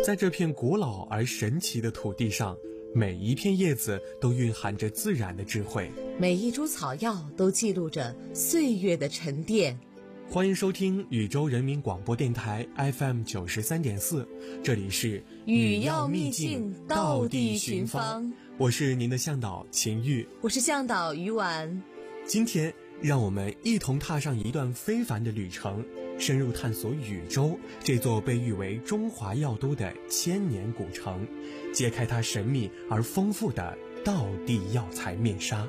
在这片古老而神奇的土地上，每一片叶子都蕴含着自然的智慧， 每一株草药都记录着岁月的沉淀。 欢迎收听禹州人民广播电台 FM 93.4，这里是语要秘境，道地寻芳。 我是您的向导秦玉， 我是向导于婉。 今天让我们一同踏上一段非凡的旅程，深入探索禹州这座被誉为中华药都的千年古城，揭开它神秘而丰富的道地药材面纱。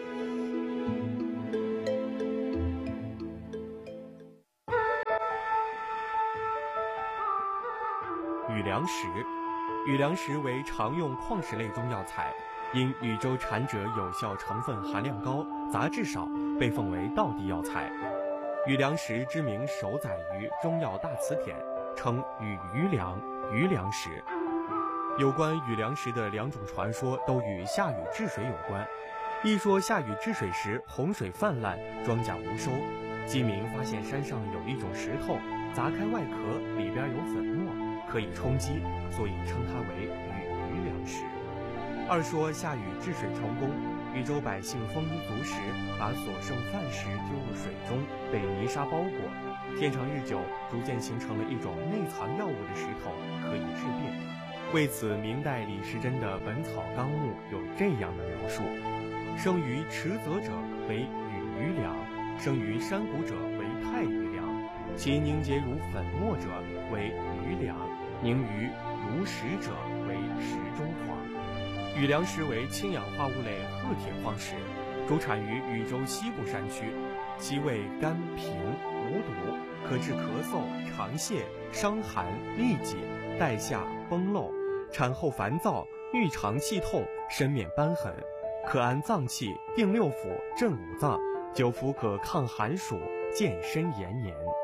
禹梁石，禹梁石为常用矿石类中药材，因禹州产者有效成分含量高，杂质少，被奉为道地药材。禹梁石之名首载于《中药大辞典》，称禹梁、禹梁石。有关禹梁石的两种传说都与下禹治水有关。一说下禹治水时洪水泛滥，庄稼无收，饥民发现山上有一种石头，砸开外壳，里边有粉末，可以充饥，所以称它为禹梁石。二说下禹治水成功，禹州百姓丰衣足食，把所剩饭食丢入水中，被泥沙包裹，天长日久，逐渐形成了一种内藏药物的石头，可以治病。为此，明代李时珍的《本草纲目》有这样的描述：生于池泽者为禹梁，生于山谷者为太禹梁，其凝结如粉末者为禹梁，凝于如石者为石中黄。禹梁石为氢氧化物类褐铁矿石，主产于禹州西部山区，其味甘平无毒，可治咳嗽、肠泻、伤寒、痢疾、带下、崩漏，产后烦躁、郁肠气痛、身面瘢痕，可安脏气、定六腑、镇五脏，久服可抗寒暑、健身延年。